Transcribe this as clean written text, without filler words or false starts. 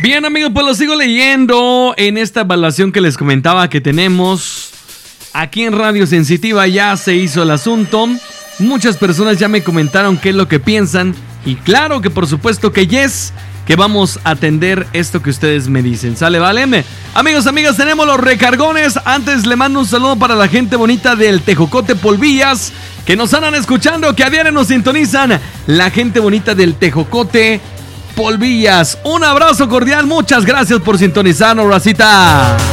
Bien, amigos, pues lo sigo leyendo en esta evaluación que les comentaba que tenemos aquí en Radio Sensitiva. Ya se hizo el asunto. Muchas personas ya me comentaron qué es lo que piensan. Y claro que por supuesto que yes, que vamos a atender esto que ustedes me dicen. ¿Sale, vale? Amigos, amigas, tenemos los recargones. Antes le mando un saludo para la gente bonita del Tejocote Polvillas, que nos andan escuchando, que a diario nos sintonizan. La gente bonita del Tejocote Polvillas. Un abrazo cordial, muchas gracias por sintonizarnos, racita.